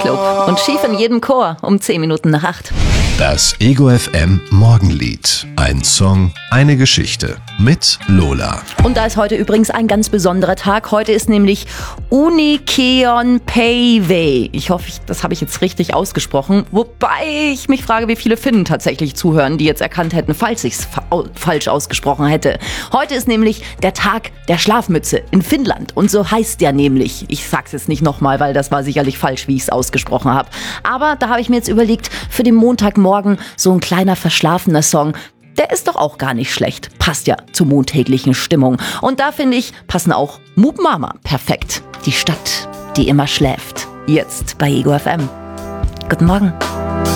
Fanclub und schief in jedem Chor um 10 Minuten nach 8. Das Ego FM Morgenlied. Ein Song, eine Geschichte mit Lola. Und da ist heute übrigens ein ganz besonderer Tag. Heute ist nämlich Unikeon Peiwei. Ich hoffe, das habe ich jetzt richtig ausgesprochen. Wobei ich mich frage, wie viele Finnen tatsächlich zuhören, die jetzt erkannt hätten, falls ich es falsch ausgesprochen hätte. Heute ist nämlich der Tag der Schlafmütze in Finnland. Und so heißt der nämlich. Ich sag's jetzt nicht nochmal, weil das war sicherlich falsch, wie ich es ausgesprochen habe. Aber da habe ich mir jetzt überlegt, für den Montagmorgen so ein kleiner verschlafener Song, der ist doch auch gar nicht schlecht. Passt ja zur montäglichen Stimmung. Und da finde ich, passen auch Moop Mama perfekt. Die Stadt, die immer schläft. Jetzt bei Ego FM. Guten Morgen.